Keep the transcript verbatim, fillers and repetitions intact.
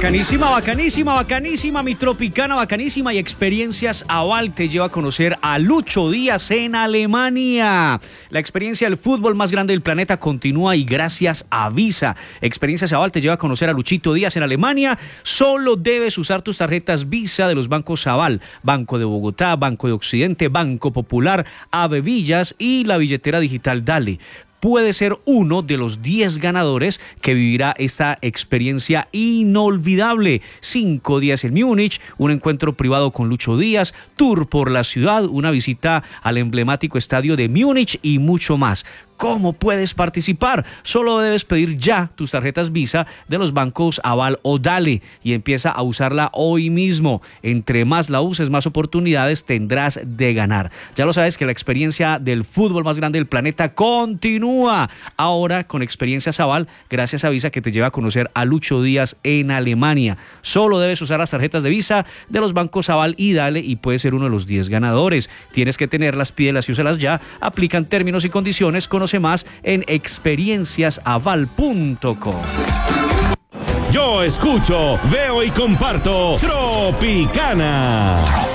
Bacanísima, bacanísima, bacanísima, mi tropicana, bacanísima. Y Experiencias Aval te lleva a conocer a Lucho Díaz en Alemania. La experiencia del fútbol más grande del planeta continúa y gracias a Visa. Experiencias Aval te lleva a conocer a Luchito Díaz en Alemania. Solo debes usar tus tarjetas Visa de los bancos Aval, Banco de Bogotá, Banco de Occidente, Banco Popular, Avevillas y la billetera digital Dale. Puede ser uno de los diez ganadores que vivirá esta experiencia inolvidable. Cinco días en Múnich, un encuentro privado con Lucho Díaz, tour por la ciudad, una visita al emblemático estadio de Múnich y mucho más. ¿Cómo puedes participar? Solo debes pedir ya tus tarjetas Visa de los bancos Aval o Dale y empieza a usarla hoy mismo. Entre más la uses, más oportunidades tendrás de ganar. Ya lo sabes que la experiencia del fútbol más grande del planeta continúa. Ahora con Experiencias Aval, gracias a Visa, que te lleva a conocer a Lucho Díaz en Alemania. Solo debes usar las tarjetas de Visa de los bancos Aval y Dale y puedes ser uno de los diez ganadores. Tienes que tenerlas, pídelas y úsalas ya. Aplican términos y condiciones. Conoce más en experiencias aval punto com. Yo escucho, veo y comparto Tropicana.